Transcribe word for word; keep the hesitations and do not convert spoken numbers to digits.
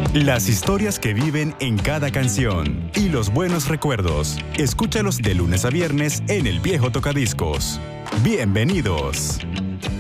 Las historias que viven en cada canción y los buenos recuerdos. Escúchalos de lunes a viernes en El Viejo Tocadiscos. Bienvenidos.